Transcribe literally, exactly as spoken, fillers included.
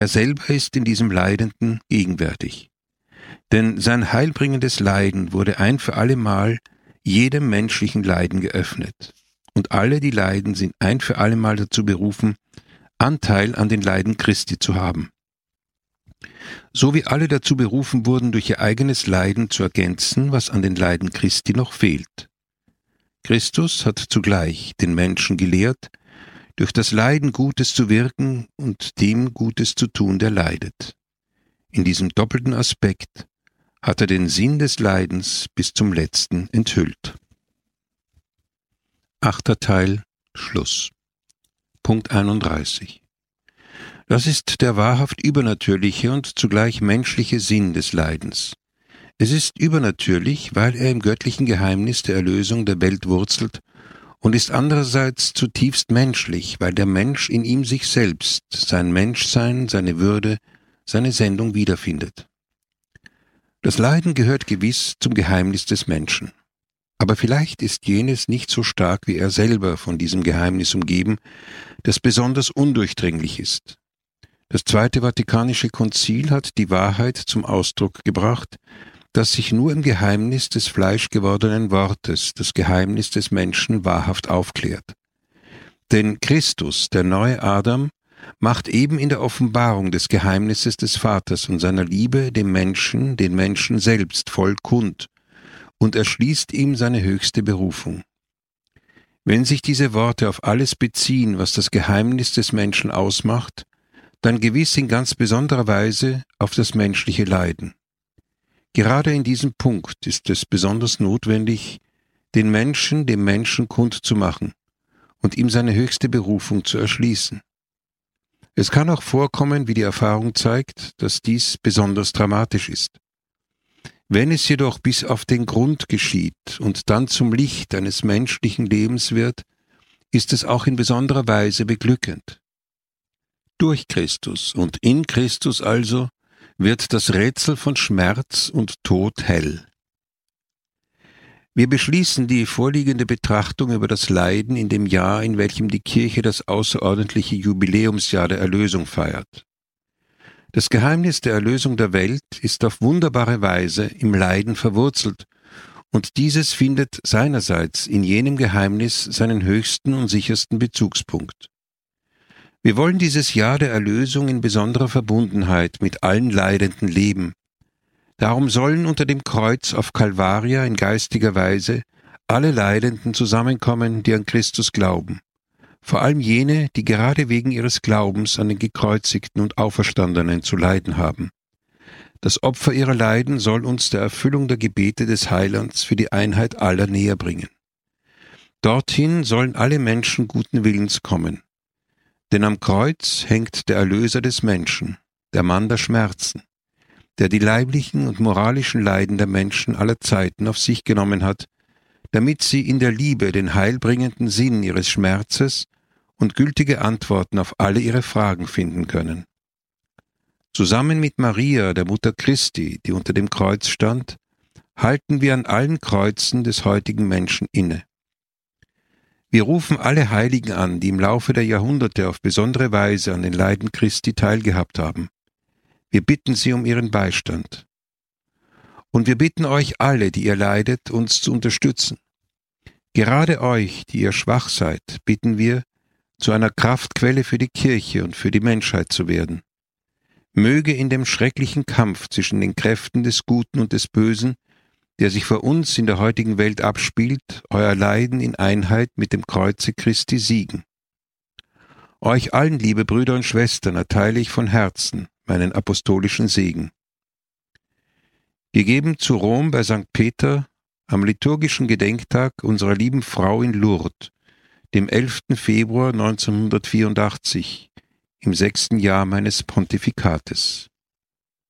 Er selber ist in diesem Leidenden gegenwärtig. Denn sein heilbringendes Leiden wurde ein für allemal jedem menschlichen Leiden geöffnet. Und alle, die leiden, sind ein für allemal dazu berufen, Anteil an den Leiden Christi zu haben. So wie alle dazu berufen wurden, durch ihr eigenes Leiden zu ergänzen, was an den Leiden Christi noch fehlt. Christus hat zugleich den Menschen gelehrt, durch das Leiden Gutes zu wirken und dem Gutes zu tun, der leidet. In diesem doppelten Aspekt hat er den Sinn des Leidens bis zum Letzten enthüllt. Achter Teil, Schluss. Punkt einunddreißig. Das ist der wahrhaft übernatürliche und zugleich menschliche Sinn des Leidens. Es ist übernatürlich, weil er im göttlichen Geheimnis der Erlösung der Welt wurzelt und ist andererseits zutiefst menschlich, weil der Mensch in ihm sich selbst, sein Menschsein, seine Würde, seine Sendung wiederfindet. Das Leiden gehört gewiss zum Geheimnis des Menschen. Aber vielleicht ist jenes nicht so stark wie er selber von diesem Geheimnis umgeben, das besonders undurchdringlich ist. Das Zweite Vatikanische Konzil hat die Wahrheit zum Ausdruck gebracht, dass sich nur im Geheimnis des fleischgewordenen Wortes das Geheimnis des Menschen wahrhaft aufklärt. Denn Christus, der neue Adam, macht eben in der Offenbarung des Geheimnisses des Vaters und seiner Liebe dem Menschen, den Menschen selbst voll kund und erschließt ihm seine höchste Berufung. Wenn sich diese Worte auf alles beziehen, was das Geheimnis des Menschen ausmacht, dann gewiss in ganz besonderer Weise auf das menschliche Leiden. Gerade in diesem Punkt ist es besonders notwendig, den Menschen dem Menschen kundzumachen und ihm seine höchste Berufung zu erschließen. Es kann auch vorkommen, wie die Erfahrung zeigt, dass dies besonders dramatisch ist. Wenn es jedoch bis auf den Grund geschieht und dann zum Licht eines menschlichen Lebens wird, ist es auch in besonderer Weise beglückend. Durch Christus und in Christus also wird das Rätsel von Schmerz und Tod hell. Wir beschließen die vorliegende Betrachtung über das Leiden in dem Jahr, in welchem die Kirche das außerordentliche Jubiläumsjahr der Erlösung feiert. Das Geheimnis der Erlösung der Welt ist auf wunderbare Weise im Leiden verwurzelt, und dieses findet seinerseits in jenem Geheimnis seinen höchsten und sichersten Bezugspunkt. Wir wollen dieses Jahr der Erlösung in besonderer Verbundenheit mit allen Leidenden leben. Darum sollen unter dem Kreuz auf Kalvaria in geistiger Weise alle Leidenden zusammenkommen, die an Christus glauben. Vor allem jene, die gerade wegen ihres Glaubens an den Gekreuzigten und Auferstandenen zu leiden haben. Das Opfer ihrer Leiden soll uns der Erfüllung der Gebete des Heilands für die Einheit aller näher bringen. Dorthin sollen alle Menschen guten Willens kommen. Denn am Kreuz hängt der Erlöser des Menschen, der Mann der Schmerzen, der die leiblichen und moralischen Leiden der Menschen aller Zeiten auf sich genommen hat, damit sie in der Liebe den heilbringenden Sinn ihres Schmerzes und gültige Antworten auf alle ihre Fragen finden können. Zusammen mit Maria, der Mutter Christi, die unter dem Kreuz stand, halten wir an allen Kreuzen des heutigen Menschen inne. Wir rufen alle Heiligen an, die im Laufe der Jahrhunderte auf besondere Weise an den Leiden Christi teilgehabt haben. Wir bitten sie um ihren Beistand. Und wir bitten euch alle, die ihr leidet, uns zu unterstützen. Gerade euch, die ihr schwach seid, bitten wir, zu einer Kraftquelle für die Kirche und für die Menschheit zu werden. Möge in dem schrecklichen Kampf zwischen den Kräften des Guten und des Bösen, der sich vor uns in der heutigen Welt abspielt, euer Leiden in Einheit mit dem Kreuze Christi siegen. Euch allen, liebe Brüder und Schwestern, erteile ich von Herzen meinen apostolischen Segen. Gegeben zu Rom bei Sankt Peter am liturgischen Gedenktag unserer lieben Frau in Lourdes, dem elften Februar neunzehnhundertvierundachtzig, im sechsten Jahr meines Pontifikates.